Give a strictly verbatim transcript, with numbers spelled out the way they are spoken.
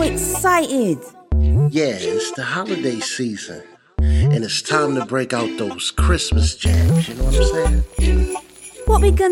excited. Yeah, it's the holiday season. And it's time to break out those Christmas jams, you know what I'm saying? What we gonna